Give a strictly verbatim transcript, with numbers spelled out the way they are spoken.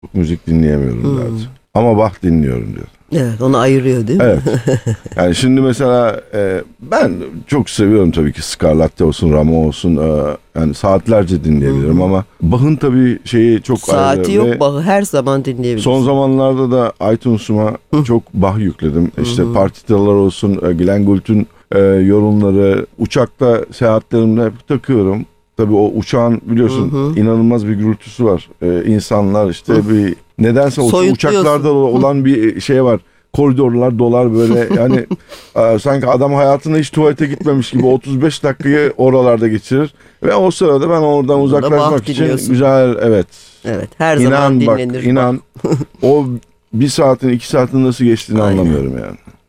müzik dinleyemiyorum Hmm. derdi. Ama Bach dinliyorum diyor. Evet, onu ayırıyor değil mi? Evet. Yani şimdi mesela e, ben çok seviyorum tabii ki Scarlatti olsun, Rameau olsun. E, yani saatlerce dinleyebilirim Hı hı. ama Bach'ın tabii şeyi çok Saati ayrı. yok, Ve Bach'ı her zaman dinleyebilirsin. son zamanlarda da iTunes'uma Hı. çok Bach yükledim. Hı İşte hı. partitalar olsun, e, Glenn Gould'un e, yorumları, uçakta seyahatlerimde hep takıyorum. Tabii o uçağın biliyorsun Hı hı. inanılmaz bir gürültüsü var. E, insanlar işte Hı. bir nedense o Soyutluyorsun. uçaklarda olan bir şey var. Koridorlar dolar böyle yani e, sanki adam hayatında hiç tuvalete gitmemiş gibi otuz beş dakikayı oralarda geçirir. Ve o sırada ben oradan Buna uzaklaşmak Bach için dinliyorsun. güzel evet. Evet, her zaman İnan bak dinlenir inan Bach. o bir saatin iki saatin nasıl geçtiğini Aynen. anlamıyorum yani.